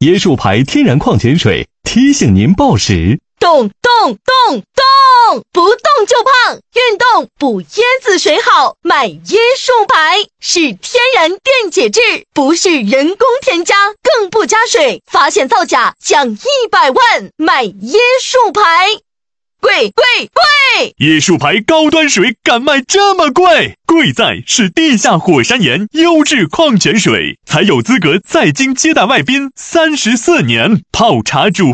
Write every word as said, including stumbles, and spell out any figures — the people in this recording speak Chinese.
椰树牌天然矿泉水提醒您报时。 动动动动，不动就胖，运动补椰子水好，买椰树牌是天然电解质，不是人工添加，更不加水，发现造假奖一百万，买椰树牌。贵贵贵！ 椰树牌高端水敢卖这么贵？贵在是地下火山岩优质矿泉水，才有资格在京接待外宾三十四年，泡茶煮